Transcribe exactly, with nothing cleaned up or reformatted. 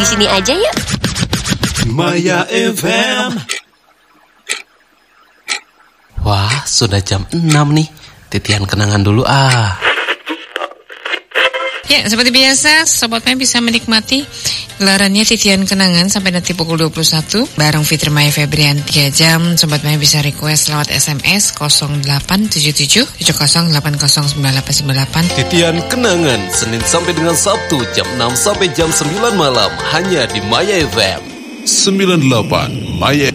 di sini aja yuk. Maya F M. Wah, sudah jam enam nih. Titian kenangan dulu ah. Ya, seperti biasa, Sobat Maya bisa menikmati gelarannya Titian Kenangan sampai nanti pukul dua puluh satu. Bareng Fitri Maya Febrian tiga jam. Sobat Maya bisa request lewat S M S nol delapan tujuh tujuh tujuh nol delapan nol sembilan delapan sembilan delapan. Titian Kenangan, Senin sampai dengan Sabtu jam enam sampai jam sembilan malam. Hanya di Maya F M sembilan puluh delapan Maya